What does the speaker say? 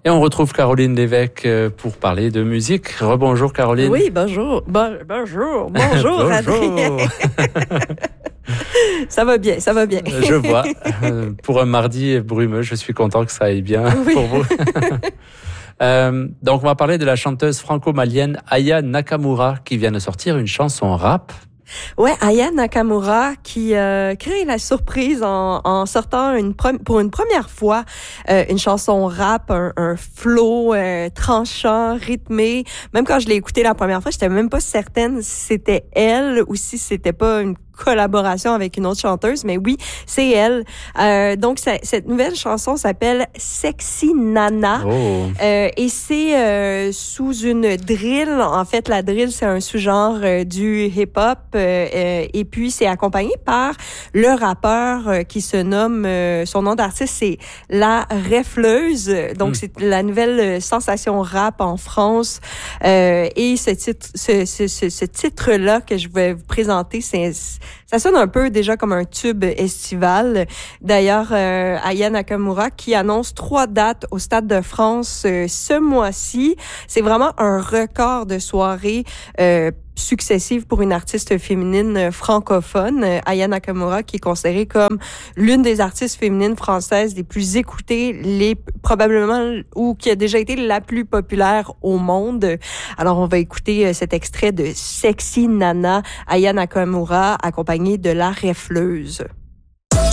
Et on retrouve Caroline Lévesque pour parler de musique. Rebonjour Caroline. Oui, bonjour. Bonjour. Bonjour, Adrien. Ça va bien. Je vois. Pour un mardi brumeux, je suis content que ça aille bien pour vous. Donc, on va parler de la chanteuse franco-malienne Aya Nakamura qui vient de sortir une chanson rap. Ouais, Aya Nakamura qui crée la surprise en sortant pour une première fois une chanson rap, un flow tranchant, rythmé. Même quand je l'ai écouté la première fois, j'étais même pas certaine si c'était elle ou si c'était pas une collaboration avec une autre chanteuse, mais oui, c'est elle. Donc, cette nouvelle chanson s'appelle Sexy Nana. Oh. Et c'est sous une drill. En fait, la drill, c'est un sous-genre du hip-hop. Et puis, c'est accompagné par le rappeur qui se nomme... son nom d'artiste, c'est La Refleuse. Donc, c'est la nouvelle sensation rap en France. Et ce titre-là que je vais vous présenter, ça sonne un peu déjà comme un tube estival. D'ailleurs, Aya Nakamura qui annonce 3 dates au Stade de France ce mois-ci. C'est vraiment un record de soirée successive pour une artiste féminine francophone. Aya Nakamura qui est considérée comme l'une des artistes féminines françaises les plus écoutées, probablement, ou qui a déjà été la plus populaire au monde. Alors, on va écouter cet extrait de Sexy Nana, Aya Nakamura, accompagnée de La Refleuse.